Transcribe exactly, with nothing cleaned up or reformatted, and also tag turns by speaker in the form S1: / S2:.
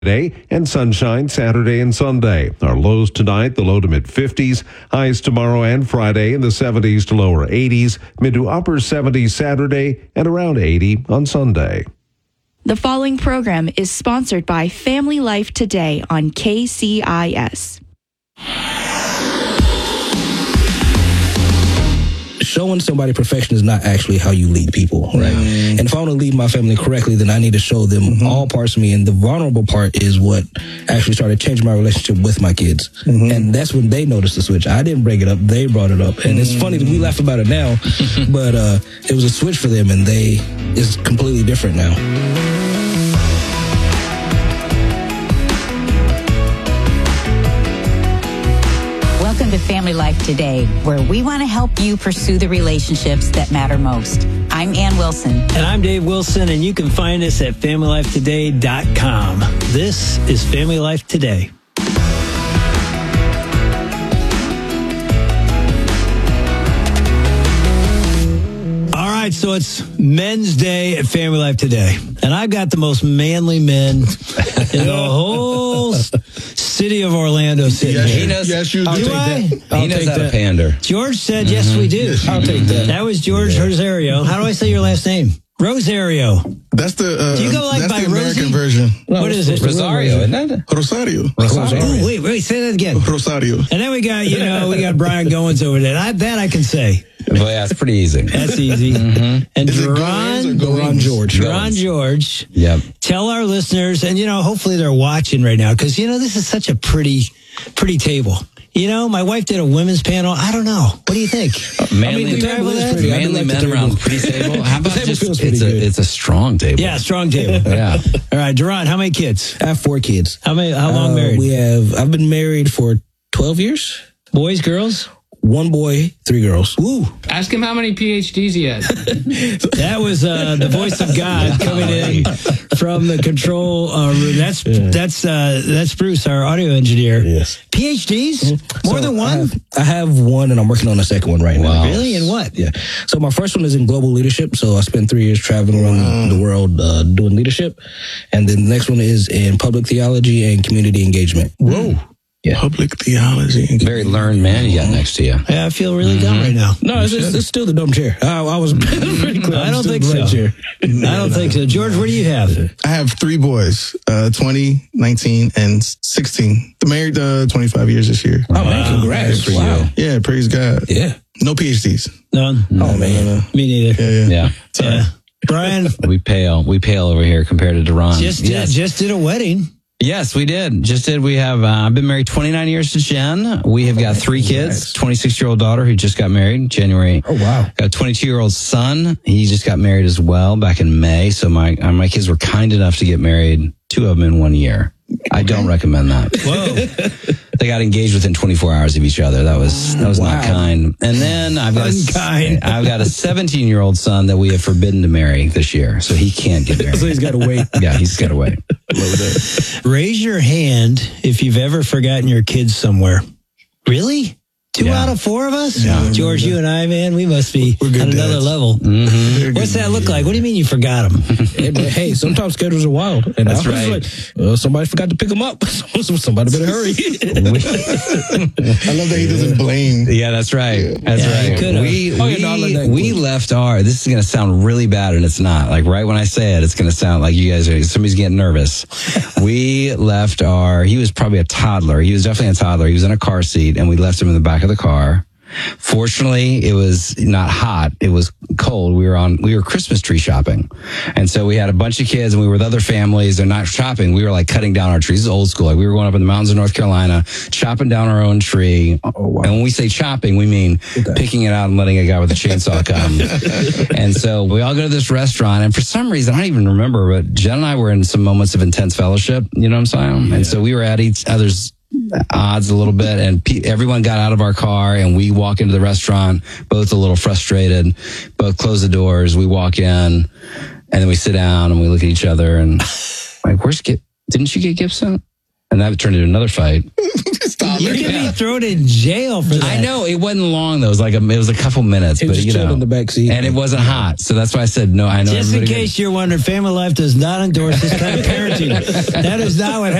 S1: Today and sunshine Saturday and Sunday. Our lows tonight, the low to mid fifties. Highs tomorrow and Friday in the seventies to lower eighties. Mid to upper seventies Saturday and around eighty on Sunday.
S2: The following program is sponsored by Family Life Today on K C I S.
S3: Showing somebody perfection is not actually how you lead people, right? Mm. And if I want to lead my family correctly, then I need to show them mm-hmm. all parts of me. And the vulnerable part is what actually started changing my relationship with my kids. Mm-hmm. And that's when they noticed the switch. I didn't bring it up. They brought it up. And mm. it's funny that we laugh about it now, but uh, it was a switch for them, and they it's completely different now.
S4: Welcome to Family Life Today, where we want to help you pursue the relationships that matter most. I'm Ann Wilson.
S5: And I'm Dave Wilson, and you can find us at family life today dot com. This is Family Life Today. All right, so it's Men's Day at Family Life Today. And I've got the most manly men in the whole city of Orlando sitting
S6: yes,
S5: here.
S6: He knows, yes, you do.
S5: do I?
S6: He knows how to pander.
S5: George said, yes, mm-hmm. we do.
S6: Yes,
S5: I'll
S6: do.
S5: take that. That was George yeah. Rosario. How do I say your last name? Rosario.
S6: That's the uh,
S5: do you go like
S6: that's
S5: by
S6: the American
S5: Rosie?
S6: version.
S5: What is it?
S6: Rosario, isn't it? Rosario.
S5: Rosario. Oh, wait, wait, say that again.
S6: Rosario.
S5: And then we got, you know, we got Brian Goins over there. I, that I can say.
S7: Well, yeah, it's pretty easy.
S5: That's easy. Mm-hmm. And Jerron,
S3: Jerron George.
S5: Jerron George.
S7: Yep.
S5: Tell our listeners, and, you know, hopefully they're watching right now, because, you know, this is such a pretty, pretty table. You know, my wife did a women's panel. I don't know. What do you think?
S7: Uh, manly,
S5: I mean, the table is
S7: pretty. Manly like men around pretty table. How about just, it's a, it's a strong table.
S5: Yeah, strong table.
S7: Yeah.
S5: All right, Jerron, how many kids?
S3: I have four kids.
S5: How many? How long
S3: uh,
S5: married?
S3: We have, I've been married for twelve years.
S5: Boys, girls?
S3: One boy, three girls.
S5: Ooh.
S8: Ask him how many P H Ds he has.
S5: That was uh, the voice of God coming in from the control uh, room. That's yeah. that's uh, that's Bruce, our audio engineer.
S3: Yes.
S5: P H Ds? Mm-hmm. More so than one?
S3: I have, I have one, and I'm working on the second one right
S5: wow.
S3: now.
S5: Really? And what?
S3: Yeah. So my first one is in global leadership. So I spent three years traveling around wow. the world uh, doing leadership. And then the next one is in public theology and community engagement.
S6: Whoa. Yeah. Public theology.
S7: Very learned man you got next to you.
S5: Yeah, I feel really mm-hmm. dumb right now.
S3: No, it's, it's, it's still the dumb chair. I, I was pretty clear.
S5: I don't think so. Chair. I don't think so. George, what do you have?
S6: I have three boys, uh, twenty, nineteen, and sixteen. They're married uh, twenty-five years this year.
S3: Oh, wow. Man, congrats.
S7: For
S3: wow.
S7: you.
S6: Yeah, praise God.
S3: Yeah.
S6: No P H Ds.
S5: None?
S3: No, oh, man.
S6: No, no.
S5: Me neither.
S6: Yeah, yeah.
S7: Yeah.
S5: Sorry. yeah. Brian?
S7: We pale. We pale over here compared to Duran.
S5: Just,
S7: yes.
S5: did, just did a wedding.
S7: Yes, we did. Just did. We have, uh, I've been married twenty-nine years to Jen. We have got three kids, twenty-six-year-old daughter who just got married January.
S3: Oh, wow.
S7: Got a twenty-two-year-old son. He just got married as well back in May. So my, uh, my kids were kind enough to get married, two of them in one year. I don't recommend that.
S5: Whoa.
S7: They got engaged within twenty-four hours of each other. That was, that was wow. not kind. And then I've got,
S5: Unkind.
S7: a, I've got a seventeen-year-old son that we have forbidden to marry this year. So he can't get married.
S3: So he's got to wait.
S7: Yeah, he's got to wait.
S5: Raise your hand if you've ever forgotten your kids somewhere. Really? Two yeah. out of four of us?
S7: Yeah.
S5: George, you and I, man, we must be
S6: We're good
S5: on another
S6: dads.
S5: level.
S7: Mm-hmm.
S5: What's that look like? What do you mean you forgot them?
S3: Hey, sometimes schedules are wild. And
S7: That's
S3: I
S7: right.
S3: Like, well, somebody forgot to pick them up. Somebody better hurry.
S6: I love that he doesn't blame.
S7: Yeah, that's right. That's
S5: Yeah,
S7: right.
S5: could've.
S7: We
S3: Oh,
S7: we,
S3: yeah, no, I'll let that
S7: we
S3: include.
S7: left our. This is going to sound really bad, and it's not. Like right when I say it, it's going to sound like you guys are. Somebody's getting nervous. We left our. He was probably a toddler. He was definitely a toddler. He was in a car seat, and we left him in the back of the car. Fortunately, it was not hot. It was cold. We were on, we were Christmas tree shopping. And so we had a bunch of kids and we were with other families. They're not shopping. We were like cutting down our trees. This is old school. Like we were going up in the mountains of North Carolina, chopping down our own tree. Oh, wow. And when we say chopping, we mean okay. picking it out and letting a guy with a chainsaw come. And so we all go to this restaurant. And for some reason, I don't even remember, but Jen and I were in some moments of intense fellowship. You know what I'm saying? Yeah. And so we were at each other's odds a little bit, and pe- everyone got out of our car and we walk into the restaurant, both a little frustrated, both close the doors. We walk in and then we sit down and we look at each other and like, where's Gib? Didn't you get Gibson? And that turned into another fight.
S6: Stop
S5: You
S6: it.
S5: could be thrown in jail for that.
S7: I know it wasn't long though. It was like a, it was a couple minutes,
S3: He
S7: but
S3: was
S7: you
S3: chilling
S7: know,
S3: in the back seat.
S7: and it wasn't hot, so that's why I said no. I know.
S5: Just in
S7: everybody-
S5: case you're wondering, Family Life does not endorse this kind of parenting. That is not what